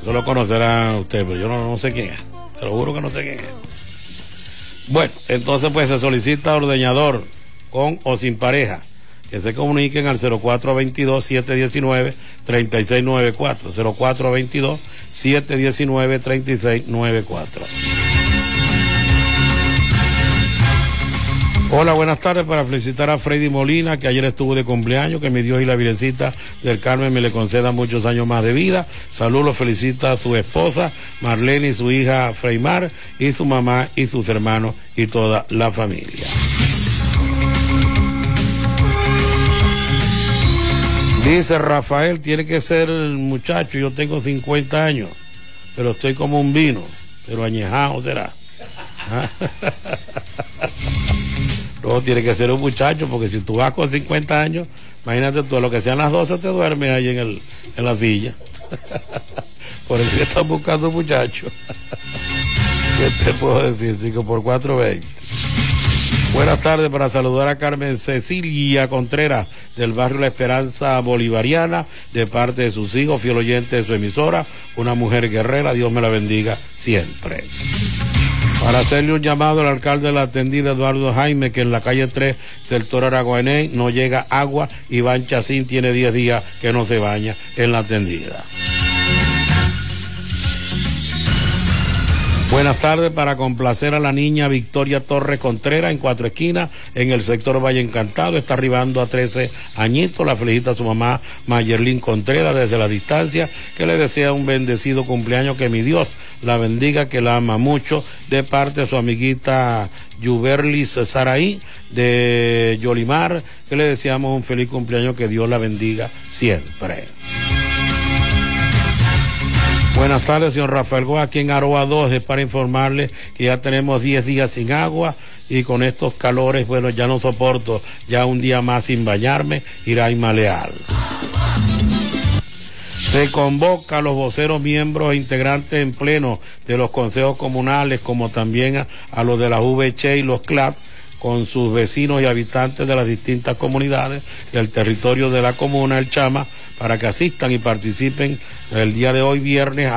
Eso lo conocerá usted, pero yo no sé quién es. Te lo juro que no sé quién es. Bueno, entonces pues se solicita ordeñador con o sin pareja, que se comuniquen al 0422-719-3694, 0422-719-3694. Hola, buenas tardes, para felicitar a Freddy Molina, que ayer estuvo de cumpleaños, que mi Dios y la Virgencita del Carmen me le concedan muchos años más de vida. Salud, lo felicita a su esposa, Marlene, y su hija Freymar, y su mamá y sus hermanos y toda la familia. Dice Rafael, tiene que ser el muchacho, yo tengo 50 años, pero estoy como un vino, pero añejado será. No, tiene que ser un muchacho, porque si tú vas con 50 años, imagínate tú, a lo que sean las 12 te duermes ahí en la silla. Por eso que están buscando un muchacho. ¿Qué te puedo decir? 5 por 4, 20. Buenas tardes, para saludar a Carmen Cecilia Contreras del barrio La Esperanza Bolivariana, de parte de sus hijos, fiel oyente de su emisora, una mujer guerrera, Dios me la bendiga siempre. Para hacerle un llamado al alcalde de La Tendida, Eduardo Jaime, que en la calle 3 del Toro Araguané no llega agua, y Iván Chacín tiene 10 días que no se baña en La Tendida. Buenas tardes, para complacer a la niña Victoria Torres Contreras en Cuatro Esquinas, en el sector Valle Encantado, está arribando a 13 añitos, la felicita a su mamá Mayerlin Contreras desde la distancia, que le desea un bendecido cumpleaños, que mi Dios la bendiga, que la ama mucho, de parte de su amiguita Yuberlis Saraí de Yolimar, que le deseamos un feliz cumpleaños, que Dios la bendiga siempre. Buenas tardes, señor Rafael Goa, aquí en Aroa 2, es para informarle que ya tenemos 10 días sin agua, y con estos calores, bueno, ya no soporto ya un día más sin bañarme. Iraima Leal. Se convoca a los voceros, miembros e integrantes en pleno de los consejos comunales, como también a los de la VC y los CLAP, con sus vecinos y habitantes de las distintas comunidades del territorio de la comuna El Chama, para que asistan y participen el día de hoy, viernes,